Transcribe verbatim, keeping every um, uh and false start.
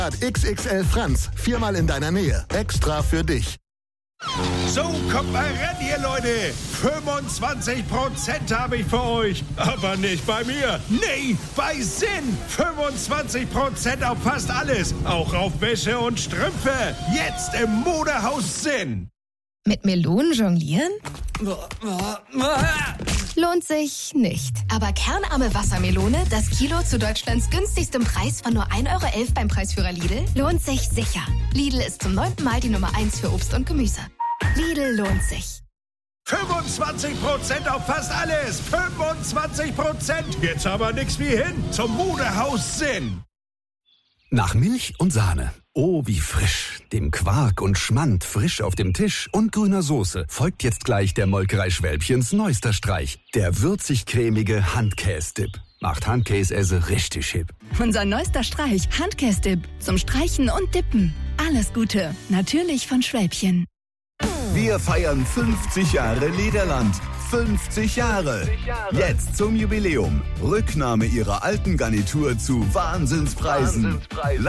X X L Franz, viermal in deiner Nähe. Extra für dich. So, kommt mal ran hier, Leute. fünfundzwanzig Prozent habe ich für euch. Aber nicht bei mir. Nee, bei Sinn. fünfundzwanzig Prozent auf fast alles. Auch auf Wäsche und Strümpfe. Jetzt im Modehaus Sinn. Mit Melonen jonglieren? Lohnt sich nicht. Aber kernarme Wassermelone, das Kilo zu Deutschlands günstigstem Preis von nur ein Euro elf beim Preisführer Lidl, lohnt sich sicher. Lidl ist zum neunten Mal die Nummer eins für Obst und Gemüse. Lidl lohnt sich. fünfundzwanzig Prozent auf fast alles. fünfundzwanzig Prozent. Jetzt aber nix wie hin zum Modehaus Sinn. Nach Milch und Sahne. Oh, wie frisch. Dem Quark und Schmand frisch auf dem Tisch und grüner Soße folgt jetzt gleich der Molkerei Schwälbchens neuester Streich. Der würzig-cremige Handkäse-Dip. Macht Handkäse richtig hip. Unser neuester Streich, Handkäse-Dip. Zum Streichen und Dippen. Alles Gute. Natürlich von Schwälbchen. Wir feiern fünfzig Jahre Lederland. fünfzig Jahre. Jetzt zum Jubiläum. Rücknahme Ihrer alten Garnitur zu Wahnsinnspreisen. Wahnsinnspreisen.